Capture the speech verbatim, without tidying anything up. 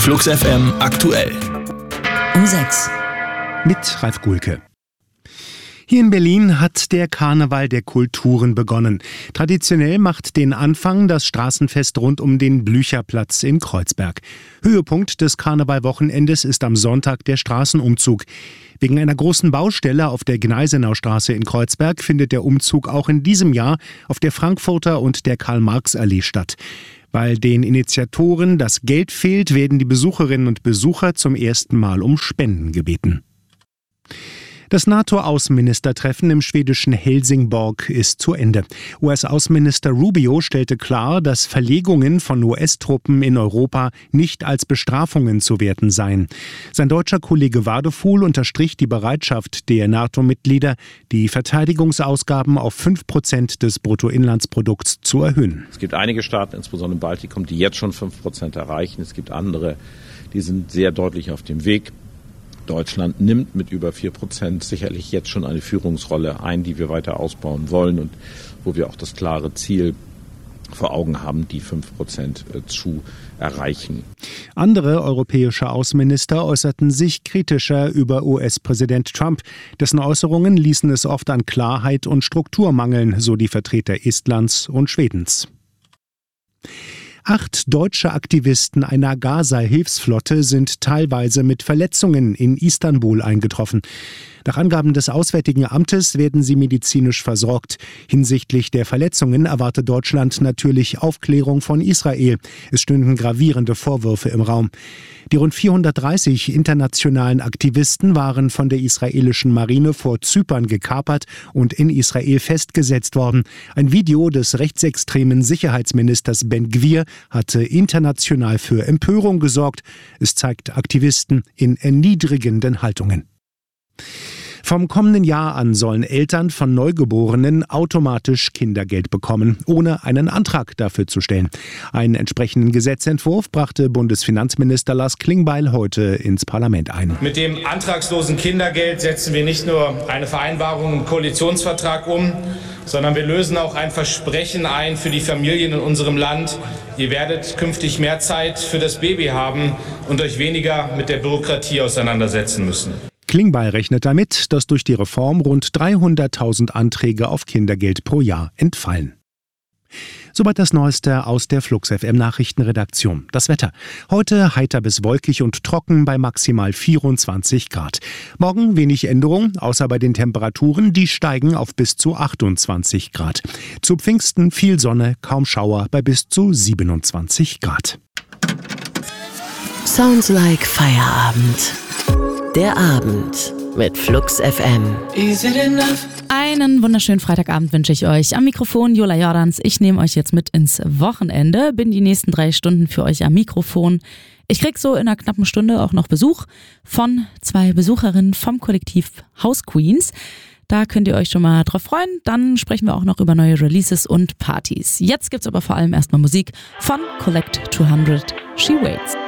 Flux F M aktuell. Um sechs. Mit Ralf Gulke. Hier in Berlin hat der Karneval der Kulturen begonnen. Traditionell macht den Anfang das Straßenfest rund um den Blücherplatz in Kreuzberg. Höhepunkt des Karnevalwochenendes ist am Sonntag der Straßenumzug. Wegen einer großen Baustelle auf der Gneisenaustraße in Kreuzberg findet der Umzug auch in diesem Jahr auf der Frankfurter und der Karl-Marx-Allee statt. Weil den Initiatoren das Geld fehlt, werden die Besucherinnen und Besucher zum ersten Mal um Spenden gebeten. Das NATO-Außenministertreffen im schwedischen Helsingborg ist zu Ende. U S-Außenminister Rubio stellte klar, dass Verlegungen von U S-Truppen in Europa nicht als Bestrafungen zu werten seien. Sein deutscher Kollege Wadefuhl unterstrich die Bereitschaft der NATO-Mitglieder, die Verteidigungsausgaben auf fünf Prozent des Bruttoinlandsprodukts zu erhöhen. Es gibt einige Staaten, insbesondere im Baltikum, die jetzt schon fünf Prozent erreichen. Es gibt andere, die sind sehr deutlich auf dem Weg. Deutschland nimmt mit über vier Prozent sicherlich jetzt schon eine Führungsrolle ein, die wir weiter ausbauen wollen und wo wir auch das klare Ziel vor Augen haben, die fünf Prozent zu erreichen. Andere europäische Außenminister äußerten sich kritischer über U S-Präsident Trump. Dessen Äußerungen ließen es oft an Klarheit und Struktur mangeln, so die Vertreter Estlands und Schwedens. Acht deutsche Aktivisten einer Gaza-Hilfsflotte sind teilweise mit Verletzungen in Istanbul eingetroffen. Nach Angaben des Auswärtigen Amtes werden sie medizinisch versorgt. Hinsichtlich der Verletzungen erwartet Deutschland natürlich Aufklärung von Israel. Es stünden gravierende Vorwürfe im Raum. Die rund vierhundertdreißig internationalen Aktivisten waren von der israelischen Marine vor Zypern gekapert und in Israel festgesetzt worden. Ein Video des rechtsextremen Sicherheitsministers Ben Gvir hatte international für Empörung gesorgt. Es zeigt Aktivisten in erniedrigenden Haltungen. Vom kommenden Jahr an sollen Eltern von Neugeborenen automatisch Kindergeld bekommen, ohne einen Antrag dafür zu stellen. Einen entsprechenden Gesetzentwurf brachte Bundesfinanzminister Lars Klingbeil heute ins Parlament ein. Mit dem antragslosen Kindergeld setzen wir nicht nur eine Vereinbarung im Koalitionsvertrag um, sondern wir lösen auch ein Versprechen ein für die Familien in unserem Land. Ihr werdet künftig mehr Zeit für das Baby haben und euch weniger mit der Bürokratie auseinandersetzen müssen. Klingbeil rechnet damit, dass durch die Reform rund dreihunderttausend Anträge auf Kindergeld pro Jahr entfallen. Soweit das Neueste aus der Flux F M Nachrichtenredaktion. Das Wetter. Heute heiter bis wolkig und trocken bei maximal vierundzwanzig Grad. Morgen wenig Änderung, außer bei den Temperaturen, die steigen auf bis zu achtundzwanzig Grad. Zu Pfingsten viel Sonne, kaum Schauer bei bis zu siebenundzwanzig Grad. Sounds like Feierabend. Der Abend mit Flux F M. Einen wunderschönen Freitagabend wünsche ich euch. Am Mikrofon Jola Jordans. Ich nehme euch jetzt mit ins Wochenende. Bin die nächsten drei Stunden für euch am Mikrofon. Ich krieg so in einer knappen Stunde auch noch Besuch von zwei Besucherinnen vom Kollektiv House Queens. Da könnt ihr euch schon mal drauf freuen. Dann sprechen wir auch noch über neue Releases und Partys. Jetzt gibt's aber vor allem erstmal Musik von Collect zweihundert. She Waits.